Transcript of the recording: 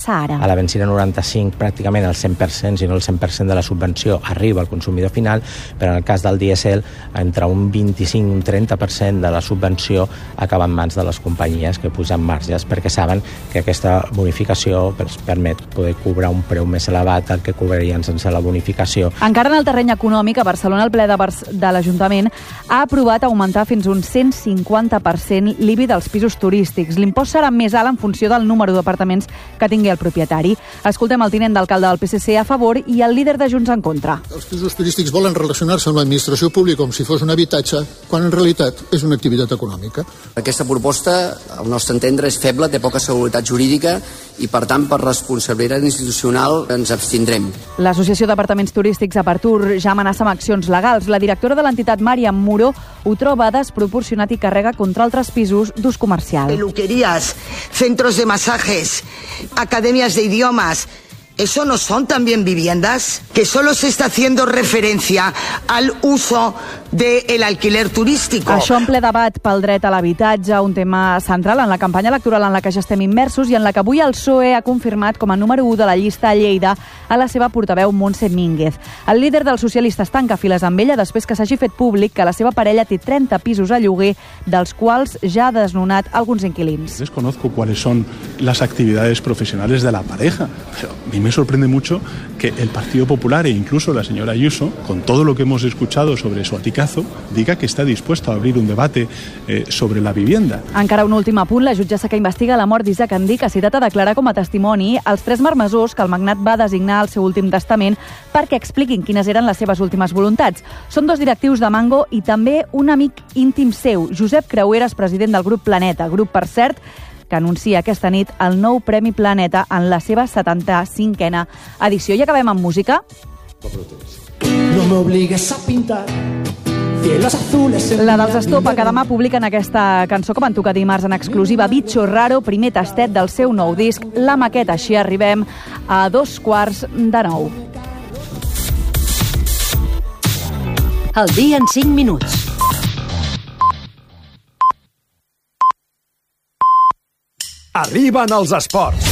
passa ara. A la benzina 95 pràcticament el 100%, si no el 100% de la subvenció arriba al consumidor final, però en el cas del dièsel entre un 25 i un 30% de la subvenció acaba en mans de les companyies que pugen marges perquè saben que aquesta bonificació permet poder cobrar un preu més elevat del que cobrarien sense la bonificació. Encara en el terreny econòmic, a Barcelona el ple de l'Ajuntament ha aprovat augmentar fins a un 150% l'IBI dels pisos turístics. L'impost serà més alt en funció del número d'apartaments que tingui el propietari. Escoltem el tinent d'alcalde del PSC a favor i el líder de Junts en contra. Els pisos turístics volen relacionar-se amb l'administració pública com si fos un habitatge, quan en realitat és una activitat econòmica. Aquesta proposta, al nostre entendre, és feble, té poca seguretat jurídica i, per tant, per responsabilitat institucional ens abstindrem. L'Associació d'Apartaments Turístics Apartur ja amenaça amb accions legals. La directora de l'entitat, Màriam Muro, ho troba desproporcionat i carrega contra altres pisos d'ús comercial. Peluquerías, centros de masajes, academias de idiomas. ¿Eso no son también viviendas? Que solo se está haciendo referencia al uso del alquiler turístico. Això en ple debat pel dret a l'habitatge, un tema central en la campanya electoral en la que ja estem immersos i en la que avui el PSOE ha confirmat com a número 1 de la llista a Lleida a la seva portaveu Montse Mínguez. El líder dels socialistes tanca files amb ella després que s'hagi fet públic que la seva parella té 30 pisos a lloguer, dels quals ja ha desnonat alguns inquilins. Desconozco cuáles son las actividades profesionales de la pareja. Pero a mí me sorprende mucho que el Partido Popular e incluso la señora Ayuso, con todo lo que hemos escuchado sobre su aticazo, diga que está dispuesto a abrir un debate sobre la vivienda. Encara un últim apunt, la jutgessa que investiga la mort d'Isaac Andic ha citat a declarar com a testimoni els 3 marmessors que el magnat va designar al seu últim testament perquè expliquin quines eren les seves últimes voluntats. Són 2 directius de Mango i també un amic íntim seu, Josep Creueres, president del grup Planeta, grup, per cert, que anuncia aquesta nit el nou Premi Planeta en la seva 75a edició. I acabem amb música. No me obligues a pintar cielos azules. La dels Estopa, que demà publiquen aquesta cançó que van tocar dimarts en exclusiva, Bicho Raro, primer tastet del seu nou disc, La Maqueta. Així arribem a 8:45. El dia en 5 minuts. Arriben els esports.